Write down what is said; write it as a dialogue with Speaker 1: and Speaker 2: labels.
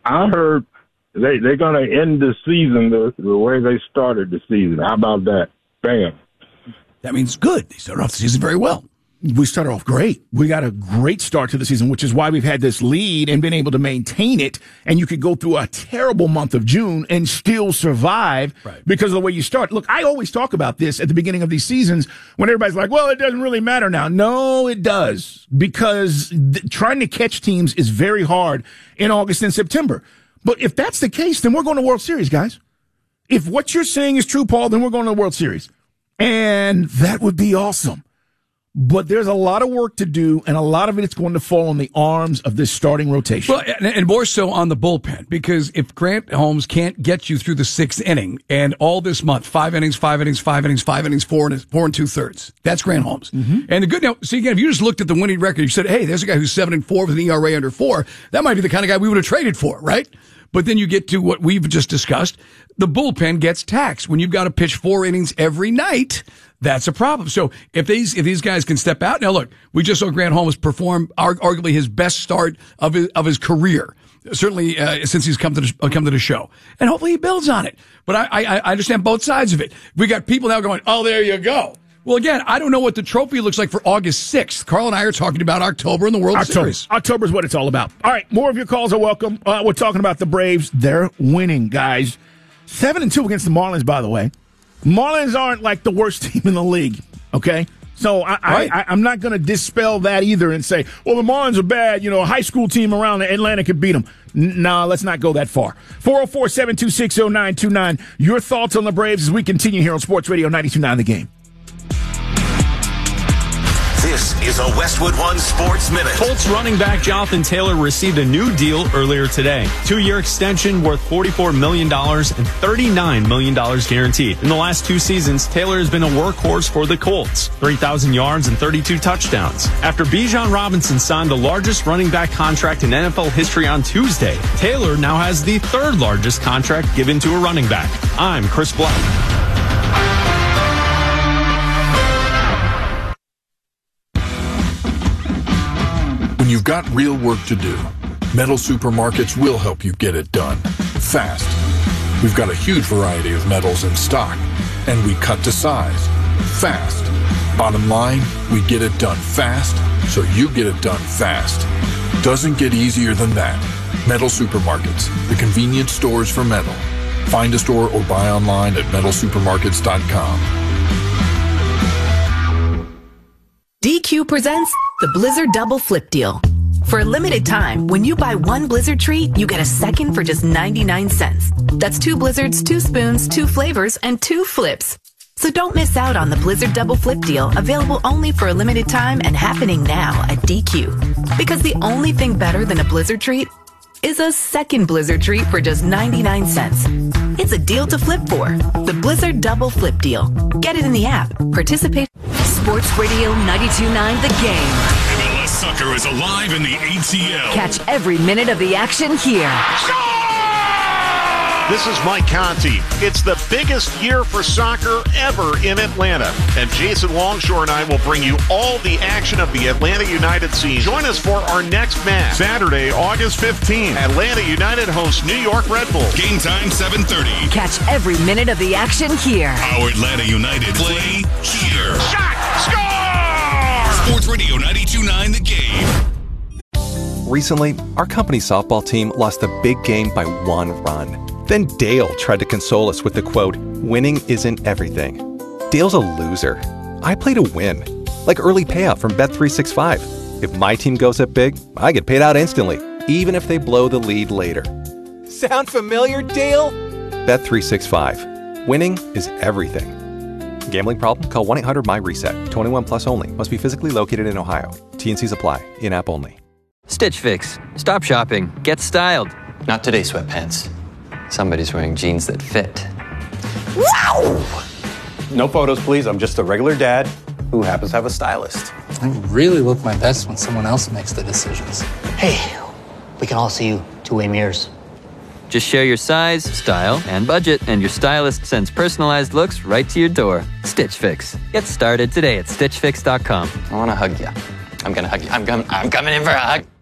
Speaker 1: I heard they're going to end the season the way they started the season. How about that? Bam.
Speaker 2: That means good. They started off the season very well. We started off great. We got a great start to the season, which is why we've had this lead and been able to maintain it. And you could go through a terrible month of June and still survive because of the way you start. Look, I always talk about this at the beginning of these seasons when everybody's like, well, it doesn't really matter now. No, it does, because trying to catch teams is very hard in August and September. But if that's the case, then we're going to World Series, guys. If what you're saying is true, Paul, then we're going to the World Series. And that would be awesome. But there's a lot of work to do, and a lot of it is going to fall on the arms of this starting rotation.
Speaker 3: Well, and more so on the bullpen, because if Grant Holmes can't get you through the sixth inning, and all this month, 5 innings, 4 and 2/3, that's Grant Holmes. Mm-hmm. And the good now, see again, if you just looked at the winning record, you said, hey, there's a guy who's 7-4 with an ERA under 4. That might be the kind of guy we would have traded for, right? But then you get to what we've just discussed. The bullpen gets taxed. When you've got to pitch 4 innings every night, that's a problem. So if these guys can step out, now look, we just saw Grant Holmes perform arguably his best start of his career, certainly since he's come to the show, and hopefully he builds on it. But I understand both sides of it. We got people now going, oh, there you go. Well, again, I don't know what the trophy looks like for August 6th. Carl and I are talking about October in the World Series.
Speaker 2: October is what it's all about. All right, more of your calls are welcome. We're talking about the Braves. They're winning, guys. 7-2 against the Marlins, by the way. Marlins aren't like the worst team in the league, okay? So I'm not going to dispel that either and say, well, the Marlins are bad. A high school team around Atlanta could beat them. Nah, let's not go that far. 404-726-0929. Your thoughts on the Braves as we continue here on Sports Radio 92.9 The Game.
Speaker 4: This is a Westwood One Sports Minute.
Speaker 5: Colts running back Jonathan Taylor received a new deal earlier today. 2-year extension worth $44 million and $39 million guaranteed. In the last 2 seasons, Taylor has been a workhorse for the Colts. 3,000 yards and 32 touchdowns. After Bijan Robinson signed the largest running back contract in NFL history on Tuesday, Taylor now has the 3rd largest contract given to a running back. I'm Chris Black.
Speaker 6: When you've got real work to do, Metal Supermarkets will help you get it done fast. We've got a huge variety of metals in stock, and we cut to size fast. Bottom line, we get it done fast, so you get it done fast. Doesn't get easier than that. Metal Supermarkets, the convenience stores for metal. Find a store or buy online at metalsupermarkets.com.
Speaker 7: DQ presents the Blizzard Double Flip Deal. For a limited time, when you buy 1 Blizzard treat, you get a second for just 99 cents. That's 2 Blizzards, 2 spoons, 2 flavors, and 2 flips. So don't miss out on the Blizzard Double Flip Deal, available only for a limited time and happening now at DQ. Because the only thing better than a Blizzard treat is a second Blizzard treat for just 99 cents. It's a deal to flip for. The Blizzard Double Flip Deal. Get it in the app. Participate.
Speaker 8: Sports Radio 92.9 The Game.
Speaker 9: MLS soccer is alive in the ATL.
Speaker 8: Catch every minute of the action here.
Speaker 10: This is Mike Conti. It's the biggest year for soccer ever in Atlanta. And Jason Longshore and I will bring you all the action of the Atlanta United season. Join us for our next match. Saturday, August 15th. Atlanta United hosts New York Red Bulls.
Speaker 9: Game time 7:30.
Speaker 8: Catch every minute of the action here.
Speaker 9: Our Atlanta United play here.
Speaker 10: Shot! Score!
Speaker 9: Sports Radio 92.9 The Game.
Speaker 11: Recently, our company softball team lost the big game by 1 run. Then Dale tried to console us with the quote, "Winning isn't everything." Dale's a loser. I play to win. Like early payout from Bet365. If my team goes up big, I get paid out instantly, even if they blow the lead later.
Speaker 12: Sound familiar, Dale?
Speaker 11: Bet365. Winning is everything. Gambling problem? Call 1-800-MY-RESET. 21 plus only. Must be physically located in Ohio. T&Cs apply. In-app only.
Speaker 13: Stitch Fix. Stop shopping. Get styled.
Speaker 14: Not today, sweatpants. Somebody's wearing jeans that fit.
Speaker 15: Wow! No photos, please. I'm just a regular dad who happens to have a stylist.
Speaker 16: I really look my best when someone else makes the decisions.
Speaker 17: Hey, we can all see you two-way mirrors.
Speaker 13: Just share your size, style, and budget, and your stylist sends personalized looks right to your door. Stitch Fix. Get started today at StitchFix.com.
Speaker 14: I want to hug you. I'm going to hug you. I'm coming in for a hug.